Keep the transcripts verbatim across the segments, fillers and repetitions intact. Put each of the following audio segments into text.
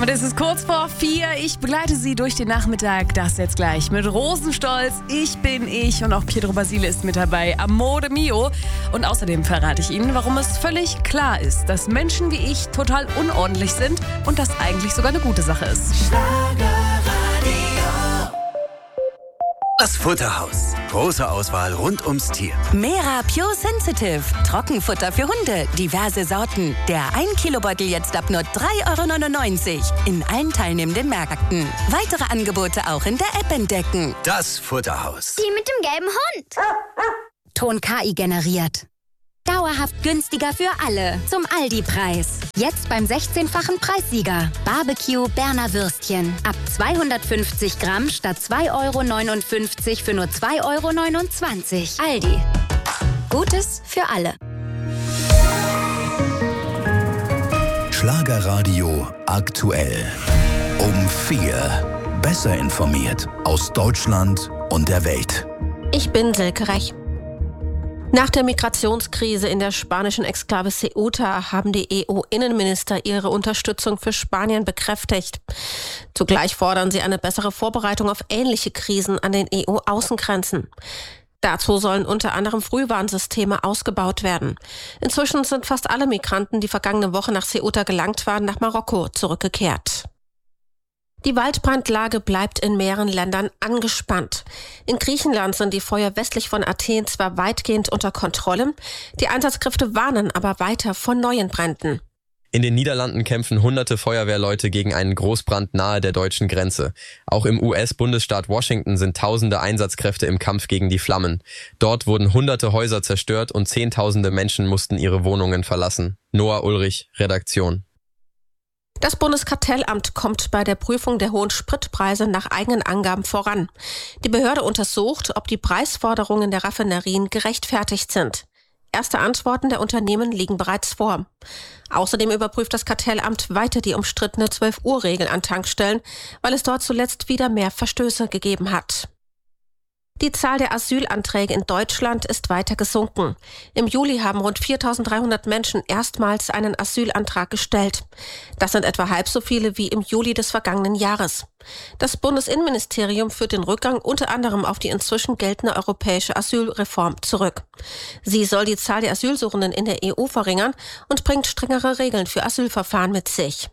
Und es ist kurz vor vier. Ich begleite Sie durch den Nachmittag. Das jetzt gleich mit Rosenstolz. Ich bin ich und auch Pietro Basile ist mit dabei. Amore mio. Und außerdem verrate ich Ihnen, warum es völlig klar ist, dass Menschen wie ich total unordentlich sind und das eigentlich sogar eine gute Sache ist. Das Futterhaus. Große Auswahl rund ums Tier. Mera Pure Sensitive. Trockenfutter für Hunde. Diverse Sorten. Der ein Kilo Beutel jetzt ab nur drei Euro neunundneunzig. In allen teilnehmenden Märkten. Weitere Angebote auch in der App entdecken. Das Futterhaus. Die mit dem gelben Hund. Ton K I generiert. Dauerhaft günstiger für alle. Zum Aldi-Preis. Jetzt beim sechzehnfachen Preissieger. Barbecue Berner Würstchen. Ab zweihundertfünfzig Gramm statt zwei Euro neunundfünfzig für nur zwei Euro neunundzwanzig. Aldi. Gutes für alle. Schlagerradio aktuell. Um vier. Besser informiert aus Deutschland und der Welt. Ich bin Silke Rech. Nach der Migrationskrise in der spanischen Exklave Ceuta haben die E U-Innenminister ihre Unterstützung für Spanien bekräftigt. Zugleich fordern sie eine bessere Vorbereitung auf ähnliche Krisen an den E U-Außengrenzen. Dazu sollen unter anderem Frühwarnsysteme ausgebaut werden. Inzwischen sind fast alle Migranten, die vergangene Woche nach Ceuta gelangt waren, nach Marokko zurückgekehrt. Die Waldbrandlage bleibt in mehreren Ländern angespannt. In Griechenland sind die Feuer westlich von Athen zwar weitgehend unter Kontrolle, die Einsatzkräfte warnen aber weiter vor neuen Bränden. In den Niederlanden kämpfen hunderte Feuerwehrleute gegen einen Großbrand nahe der deutschen Grenze. Auch im U S-Bundesstaat Washington sind tausende Einsatzkräfte im Kampf gegen die Flammen. Dort wurden hunderte Häuser zerstört und zehntausende Menschen mussten ihre Wohnungen verlassen. Noah Ulrich, Redaktion. Das Bundeskartellamt kommt bei der Prüfung der hohen Spritpreise nach eigenen Angaben voran. Die Behörde untersucht, ob die Preisforderungen der Raffinerien gerechtfertigt sind. Erste Antworten der Unternehmen liegen bereits vor. Außerdem überprüft das Kartellamt weiter die umstrittene zwölf-Uhr-Regel an Tankstellen, weil es dort zuletzt wieder mehr Verstöße gegeben hat. Die Zahl der Asylanträge in Deutschland ist weiter gesunken. Im Juli haben rund viertausenddreihundert Menschen erstmals einen Asylantrag gestellt. Das sind etwa halb so viele wie im Juli des vergangenen Jahres. Das Bundesinnenministerium führt den Rückgang unter anderem auf die inzwischen geltende europäische Asylreform zurück. Sie soll die Zahl der Asylsuchenden in der E U verringern und bringt strengere Regeln für Asylverfahren mit sich.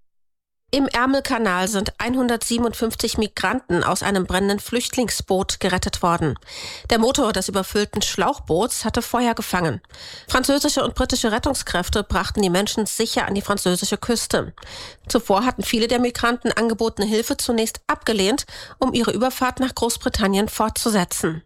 Im Ärmelkanal sind hundertsiebenundfünfzig Migranten aus einem brennenden Flüchtlingsboot gerettet worden. Der Motor des überfüllten Schlauchboots hatte Feuer gefangen. Französische und britische Rettungskräfte brachten die Menschen sicher an die französische Küste. Zuvor hatten viele der Migranten angebotene Hilfe zunächst abgelehnt, um ihre Überfahrt nach Großbritannien fortzusetzen.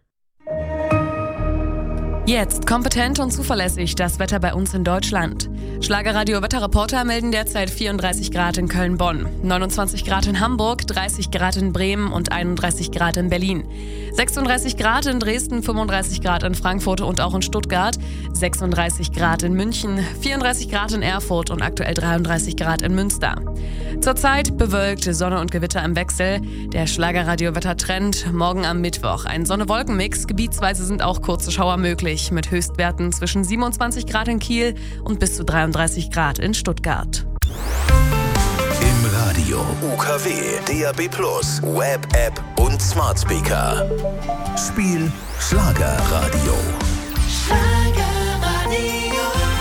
Jetzt kompetent und zuverlässig das Wetter bei uns in Deutschland. Schlagerradio-Wetterreporter melden derzeit vierunddreißig Grad in Köln-Bonn, neunundzwanzig Grad in Hamburg, dreißig Grad in Bremen und einunddreißig Grad in Berlin. sechsunddreißig Grad in Dresden, fünfunddreißig Grad in Frankfurt und auch in Stuttgart, sechsunddreißig Grad in München, vierunddreißig Grad in Erfurt und aktuell dreiunddreißig Grad in Münster. Zurzeit bewölkt, Sonne und Gewitter im Wechsel. Der Schlagerradio-Wettertrend morgen am Mittwoch. Ein Sonne-Wolken-Mix, gebietsweise sind auch kurze Schauer möglich. Mit Höchstwerten zwischen siebenundzwanzig Grad in Kiel und bis zu dreiunddreißig Grad in Stuttgart. Im Radio U K W, D A B plus, Web, App und Smart Speaker. Spiel Schlagerradio. Schlagerradio.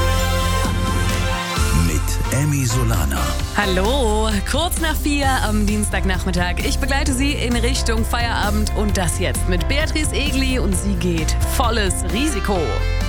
Mit Emmy Solana. Hallo, kurz nach vier am Dienstagnachmittag. Ich begleite Sie in Richtung Feierabend und das jetzt mit Beatrice Egli und sie geht volles Risiko.